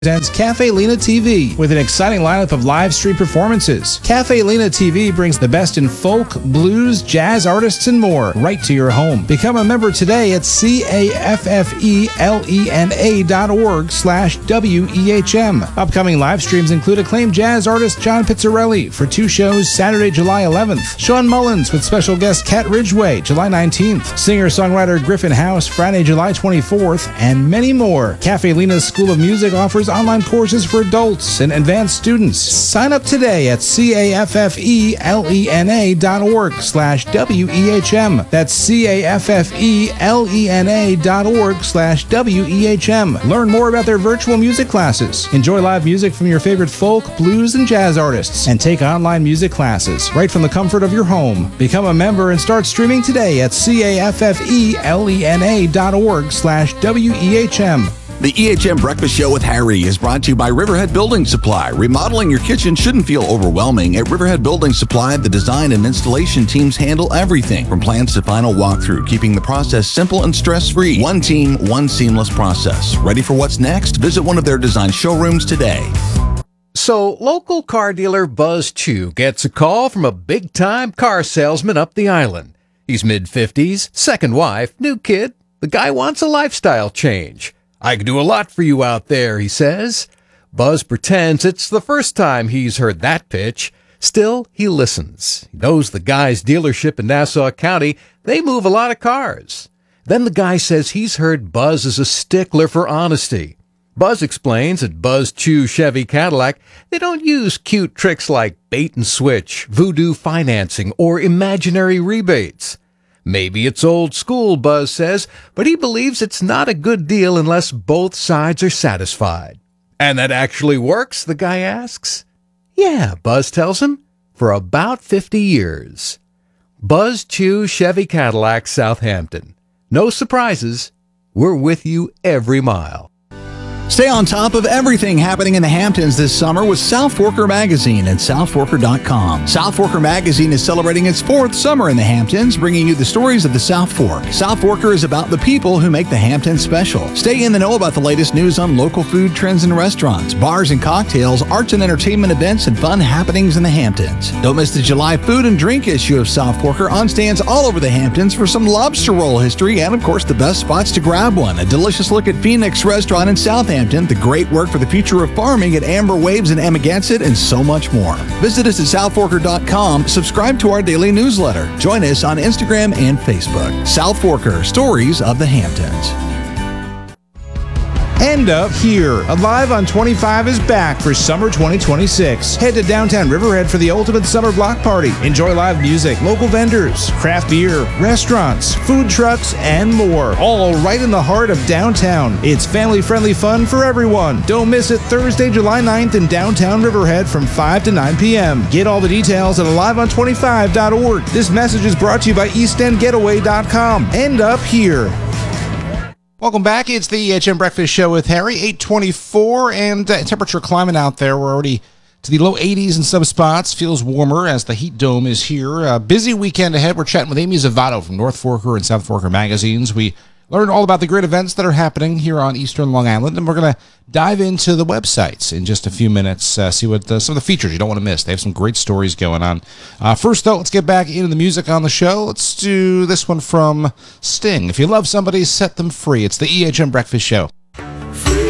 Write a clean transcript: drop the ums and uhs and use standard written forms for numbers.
presents Cafe Lena TV with an exciting lineup of live stream performances. Cafe Lena TV brings the best in folk, blues, jazz artists, and more right to your home. Become a member today at caffeelena.org/WEHM. Upcoming live streams include acclaimed jazz artist John Pizzarelli for 2 shows Saturday, July 11th. Sean Mullins with special guest Kat Ridgway, July 19th. Singer-songwriter Griffin House, Friday, July 24th, and many more. Cafe Lena's School of Music offers online courses for adults and advanced students. Sign up today at caffeelena.org/WEHM. That's caffeelena.org/WEHM. Learn more about their virtual music classes. Enjoy live music from your favorite folk, blues, and jazz artists, and take online music classes right from the comfort of your home. Become a member and start streaming today at caffeelena.org/WEHM. The EHM Breakfast Show with Harry is brought to you by Riverhead Building Supply. Remodeling your kitchen shouldn't feel overwhelming. At Riverhead Building Supply, the design and installation teams handle everything from plans to final walkthrough, keeping the process simple and stress-free. One team, one seamless process. Ready for what's next? Visit one of their design showrooms today. So, local car dealer Buzz Chu gets a call from a big-time car salesman up the island. He's mid-50s, second wife, new kid. The guy wants a lifestyle change. "I can do a lot for you out there," he says. Buzz pretends it's the first time he's heard that pitch. Still, he listens. He knows the guy's dealership in Nassau County. They move a lot of cars. Then the guy says he's heard Buzz is a stickler for honesty. Buzz explains at Buzz Chu Chevy Cadillac, they don't use cute tricks like bait and switch, voodoo financing, or imaginary rebates. Maybe it's old school, Buzz says, but he believes it's not a good deal unless both sides are satisfied. "And that actually works?" the guy asks. "Yeah," Buzz tells him, "for about 50 years. Buzz Chu Chevy Cadillac, Southampton. No surprises. We're with you every mile. Stay on top of everything happening in the Hamptons this summer with South Forker Magazine at southforker.com. South Forker Magazine is celebrating its 4th summer in the Hamptons, bringing you the stories of the South Fork. South Forker is about the people who make the Hamptons special. Stay in the know about the latest news on local food trends and restaurants, bars and cocktails, arts and entertainment events, and fun happenings in the Hamptons. Don't miss the July food and drink issue of South Forker on stands all over the Hamptons for some lobster roll history and, of course, the best spots to grab one. A delicious look at Phoenix Restaurant in Southampton, the great work for the future of farming at Amber Waves in Amagansett, and so much more. Visit us at southforker.com, subscribe to our daily newsletter. Join us on Instagram and Facebook. South Forker, Stories of the Hamptons. End Up Here. Alive on 25 is back for summer 2026. Head to downtown Riverhead for the ultimate summer block party. Enjoy live music, local vendors, craft beer, restaurants, food trucks, and more. All right in the heart of downtown. It's family-friendly fun for everyone. Don't miss it Thursday, July 9th in downtown Riverhead from 5 to 9 p.m. Get all the details at aliveon25.org. This message is brought to you by EastEndGetaway.com. End Up Here. Welcome back. It's the EHM Breakfast Show with Harry, 8:24, and temperature climbing out there. We're already to the low 80s in some spots. Feels warmer as the heat dome is here. A busy weekend ahead. We're chatting with Amy Zavato from North Forker and South Forker magazines. We learn all about the great events that are happening here on Eastern Long Island, and we're going to dive into the websites in just a few minutes, see what some of the features you don't want to miss. They have some great stories going on. First, though, let's get back into the music on the show. Let's do this one from Sting. If you love somebody, set them free. It's the EHM Breakfast Show.